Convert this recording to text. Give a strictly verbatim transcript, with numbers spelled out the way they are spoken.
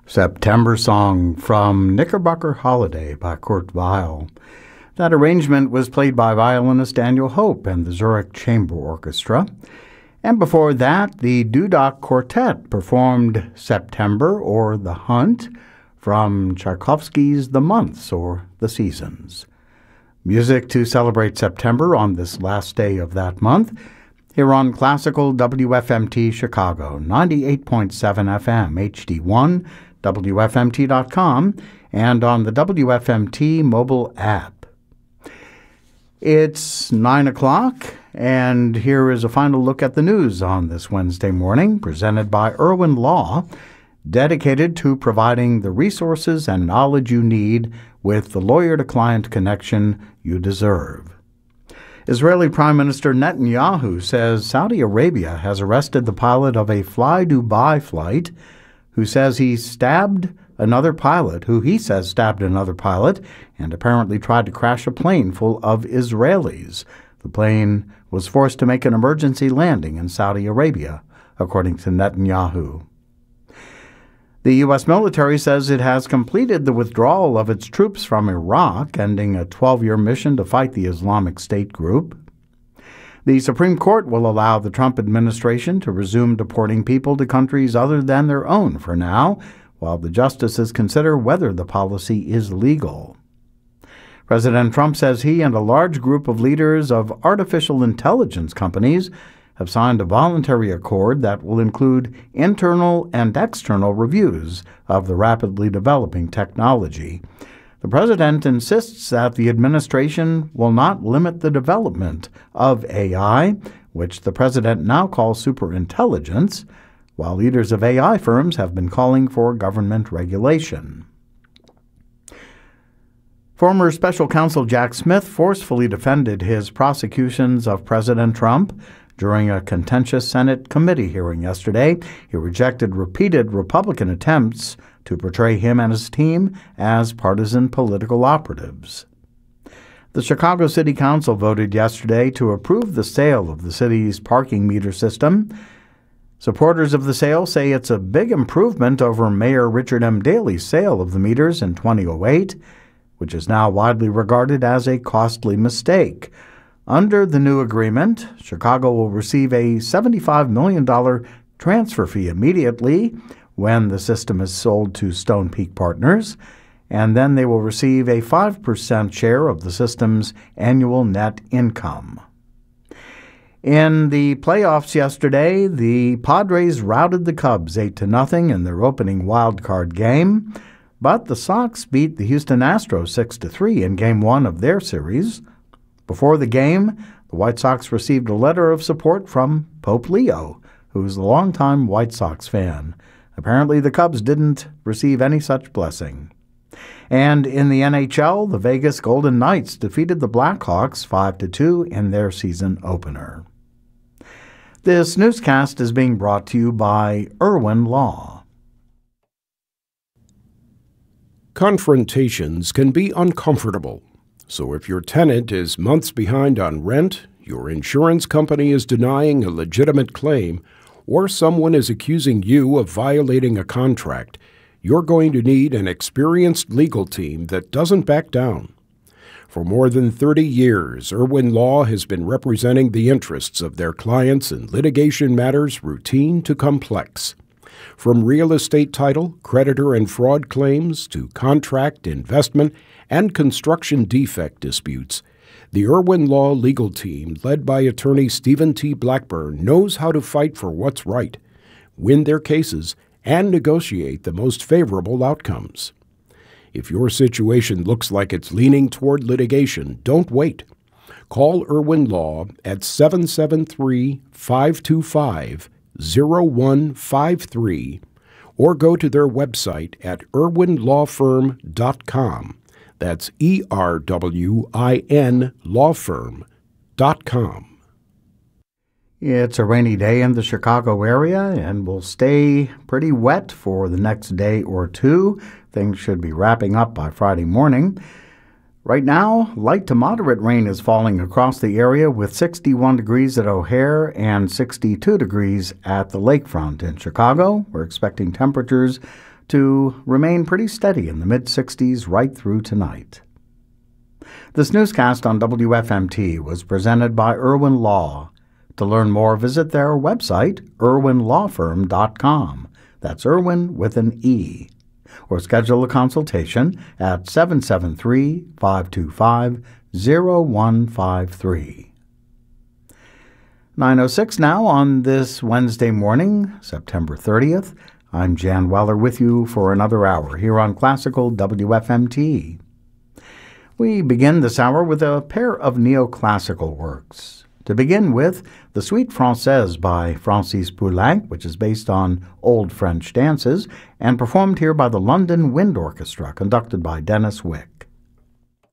September Song from Knickerbocker Holiday by Kurt Weill. That arrangement was played by violinist Daniel Hope and the Zurich Chamber Orchestra. And before that, the Dudok Quartet performed September or The Hunt from Tchaikovsky's The Months or The Seasons. Music to celebrate September on this last day of that month here on Classical W F M T Chicago, ninety-eight point seven F M, H D one, W F M T dot com, and on the W F M T mobile app. It's nine o'clock, and here is a final look at the news on this Wednesday morning, presented by Irwin Law, dedicated to providing the resources and knowledge you need with the lawyer-to-client connection you deserve. Israeli Prime Minister Netanyahu says Saudi Arabia has arrested the pilot of a Fly Dubai flight who says he stabbed another pilot, who he says stabbed another pilot, and apparently tried to crash a plane full of Israelis. The plane was forced to make an emergency landing in Saudi Arabia, according to Netanyahu. The U S military says it has completed the withdrawal of its troops from Iraq, ending a twelve-year mission to fight the Islamic State group. The Supreme Court will allow the Trump administration to resume deporting people to countries other than their own for now, while the justices consider whether the policy is legal. President Trump says he and a large group of leaders of artificial intelligence companies have signed a voluntary accord that will include internal and external reviews of the rapidly developing technology. The president insists that the administration will not limit the development of A I, which the president now calls superintelligence, while leaders of A I firms have been calling for government regulation. Former Special Counsel Jack Smith forcefully defended his prosecutions of President Trump during a contentious Senate committee hearing yesterday. He rejected repeated Republican attempts to portray him and his team as partisan political operatives. The Chicago City Council voted yesterday to approve the sale of the city's parking meter system. Supporters of the sale say it's a big improvement over Mayor Richard M. Daley's sale of the meters in two thousand eight, which is now widely regarded as a costly mistake. Under the new agreement, Chicago will receive a seventy-five million dollars transfer fee immediately when the system is sold to Stone Peak Partners, and then they will receive a five percent share of the system's annual net income. In the playoffs yesterday, the Padres routed the Cubs eight to nothing in their opening wild-card game, but the Sox beat the Houston Astros six to three in Game one of their series. Before the game, the White Sox received a letter of support from Pope Leo, who is a longtime White Sox fan. Apparently, the Cubs didn't receive any such blessing. And in the N H L, the Vegas Golden Knights defeated the Blackhawks five to two in their season opener. This newscast is being brought to you by Irwin Law. Confrontations can be uncomfortable. So if your tenant is months behind on rent, your insurance company is denying a legitimate claim, or someone is accusing you of violating a contract, you're going to need an experienced legal team that doesn't back down. For more than thirty years, Irwin Law has been representing the interests of their clients in litigation matters routine to complex. From real estate title, creditor and fraud claims to contract, investment, and construction defect disputes, the Irwin Law legal team, led by attorney Stephen T. Blackburn, knows how to fight for what's right, win their cases, and negotiate the most favorable outcomes. If your situation looks like it's leaning toward litigation, don't wait. Call Irwin Law at seven seven three, five two five, zero one five three or go to their website at irwin law firm dot com. That's E R W I N law firm dot com. It's a rainy day in the Chicago area and will stay pretty wet for the next day or two. Things should be wrapping up by Friday morning. Right now, light to moderate rain is falling across the area with sixty-one degrees at O'Hare and sixty-two degrees at the lakefront in Chicago. We're expecting temperatures to remain pretty steady in the mid sixties right through tonight. This newscast on W F M T was presented by Irwin Law. To learn more, visit their website, irwin law firm dot com. That's Irwin with an E. Or schedule a consultation at seven seven three, five two five, zero one five three. nine oh six now on this Wednesday morning, September thirtieth. I'm Jan Weller with you for another hour here on Classical W F M T. We begin this hour with a pair of neoclassical works. To begin with, the Suite Française by Francis Poulenc, which is based on old French dances, and performed here by the London Wind Orchestra, conducted by Dennis Wick.